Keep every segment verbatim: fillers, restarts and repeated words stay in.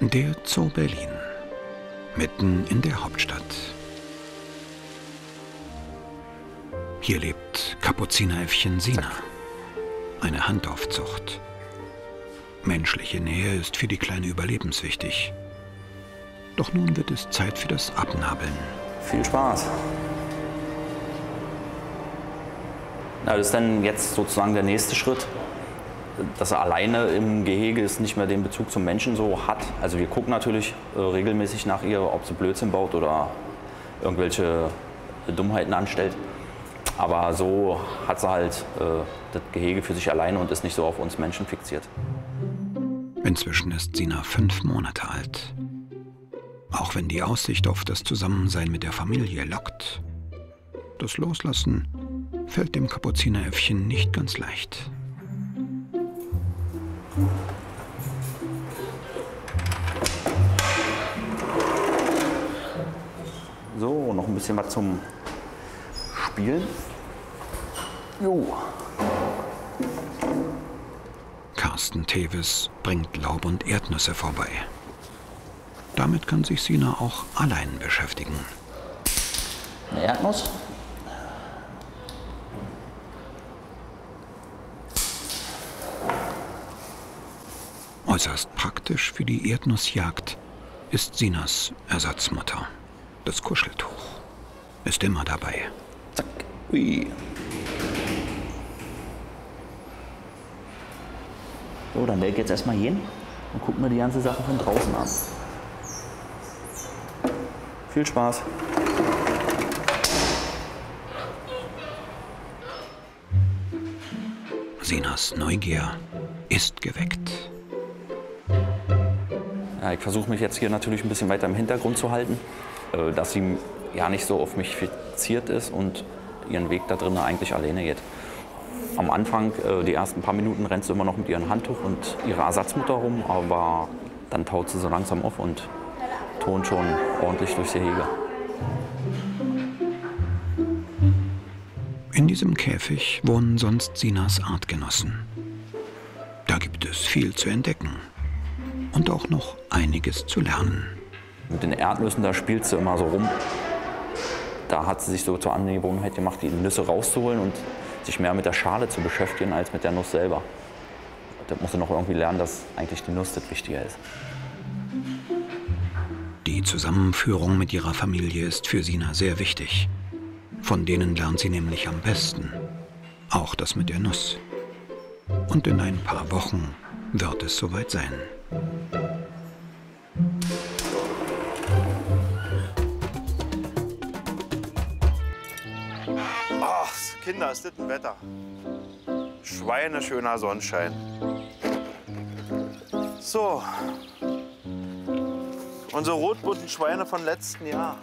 Der Zoo Berlin, mitten in der Hauptstadt. Hier lebt Kapuzineräffchen Sina, eine Handaufzucht. Menschliche Nähe ist für die Kleine überlebenswichtig. Doch nun wird es Zeit für das Abnabeln. Viel Spaß. Na, das ist dann jetzt sozusagen der nächste Schritt, dass er alleine im Gehege ist, nicht mehr den Bezug zum Menschen so hat. Also wir gucken natürlich äh, regelmäßig nach ihr, ob sie Blödsinn baut oder irgendwelche Dummheiten anstellt. Aber so hat sie halt äh, das Gehege für sich alleine und ist nicht so auf uns Menschen fixiert. Inzwischen ist Sina fünf Monate alt. Auch wenn die Aussicht auf das Zusammensein mit der Familie lockt, das Loslassen fällt dem Kapuzineräffchen nicht ganz leicht. So, noch ein bisschen was zum Spielen. Jo. Carsten Tevis bringt Laub und Erdnüsse vorbei. Damit kann sich Sina auch allein beschäftigen. Eine Erdnuss. Äußerst praktisch für die Erdnussjagd ist Sinas Ersatzmutter. Das Kuscheltuch ist immer dabei. Zack. Ui. So, dann werde ich jetzt erstmal hin und gucken mir die ganze Sache von draußen an. Viel Spaß. Sinas Neugier ist geweckt. Ja, ich versuche mich jetzt hier natürlich ein bisschen weiter im Hintergrund zu halten, äh, dass sie ja nicht so auf mich fixiert ist und ihren Weg da drinnen eigentlich alleine geht. Am Anfang, äh, die ersten paar Minuten, rennt sie immer noch mit ihrem Handtuch und ihrer Ersatzmutter rum, aber dann taut sie so langsam auf und turnt schon ordentlich durchs Gehege. In diesem Käfig wohnen sonst Sinas Artgenossen. Da gibt es viel zu entdecken und auch noch einiges zu lernen. Mit den Erdnüssen, da spielt sie immer so rum. Da hat sie sich so zur Angewohnheit gemacht, die Nüsse rauszuholen und sich mehr mit der Schale zu beschäftigen als mit der Nuss selber. Da muss sie noch irgendwie lernen, dass eigentlich die Nuss das Wichtige ist. Die Zusammenführung mit ihrer Familie ist für Sina sehr wichtig. Von denen lernt sie nämlich am besten. Auch das mit der Nuss. Und in ein paar Wochen wird es soweit sein. Ach, Kinder, ist das ein Wetter. Schweineschöner Sonnenschein. So. Unsere rotbunten Schweine von letzten Jahr.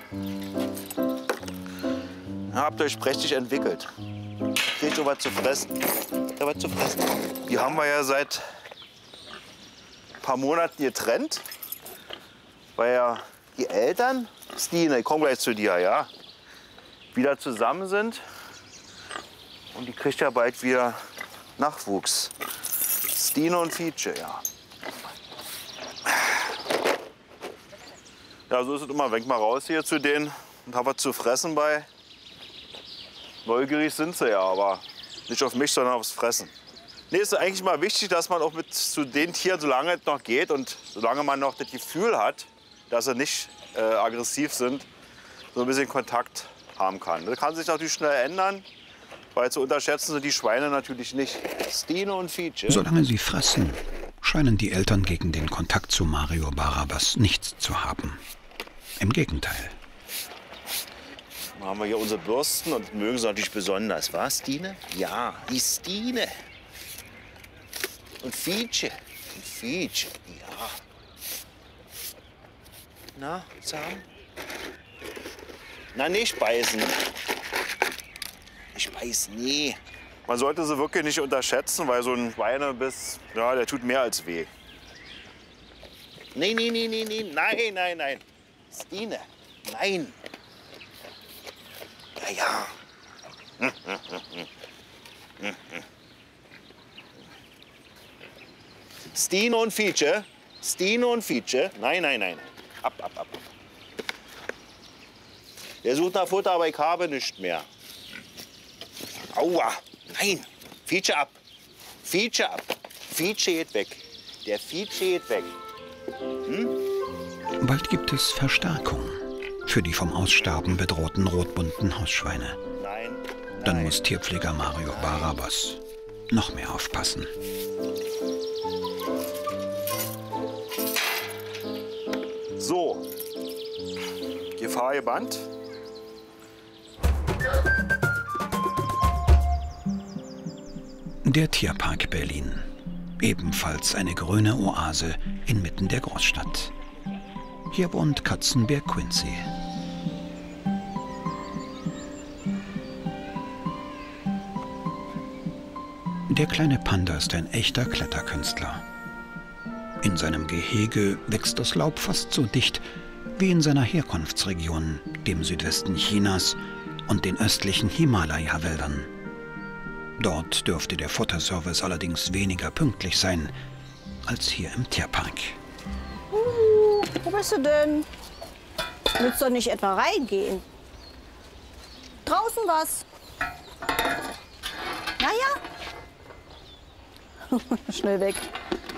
Ja, habt ihr euch prächtig entwickelt. Kriegt ihr was zu fressen? Habt ihr was zu fressen? Die haben wir ja seit ein paar Monaten getrennt. Weil ja die Eltern, Stine, ich komme gleich zu dir, ja, wieder zusammen sind. Und die kriegt ja bald wieder Nachwuchs. Stine und Fietsche, ja. Ja, so ist es immer. Wenn ich mal raus hier zu denen und habe was zu fressen bei. Neugierig sind sie ja, aber nicht auf mich, sondern aufs Fressen. Nee, ist eigentlich mal wichtig, dass man auch mit zu den Tieren, solange es noch geht und solange man noch das Gefühl hat, dass sie nicht äh, aggressiv sind, so ein bisschen Kontakt haben kann. Das kann sich natürlich schnell ändern, weil zu unterschätzen sind die Schweine natürlich nicht. Stine und Fietsche. Solange sie fressen, scheinen die Eltern gegen den Kontakt zu Mario Barabas nichts zu haben. Im Gegenteil. Dann haben wir hier unsere Bürsten und mögen sie natürlich besonders. Was, Stine? Ja, die Stine. Und Fietsche. Und Fietsche, ja. Na, zahm? Na, nicht beißen. Nicht beißen, nee. Man sollte sie wirklich nicht unterschätzen, weil so ein Schweinebiss, ja, der tut mehr als weh. Nee, nee, nee, nee, nee, nein, nein, nein. Stine, nein. Ja, ja. Hm, hm, hm, hm. Hm, hm. Stine und Fietsche, Stino und Fietsche. Nein, nein, nein. Ab, ab, ab. Der sucht nach Futter, aber ich habe nichts mehr. Aua. Nein. Fietsche ab. Fietsche ab. Fietsche geht weg. Der Fietsche geht weg. Hm? Bald gibt es Verstärkung für die vom Aussterben bedrohten rotbunten Hausschweine. Nein. Dann Nein. muss Tierpfleger Mario Barabas noch mehr aufpassen. So. Gefahr gebannt. Der Tierpark Berlin. Ebenfalls eine grüne Oase inmitten der Großstadt. Hier wohnt Katzenbär Quincy. Der kleine Panda ist ein echter Kletterkünstler. In seinem Gehege wächst das Laub fast so dicht wie in seiner Herkunftsregion, dem Südwesten Chinas und den östlichen Himalaya-Wäldern. Dort dürfte der Futterservice allerdings weniger pünktlich sein als hier im Tierpark. Uh, wo bist du denn? Willst du doch nicht etwa reingehen? Draußen was? Naja. Schnell weg.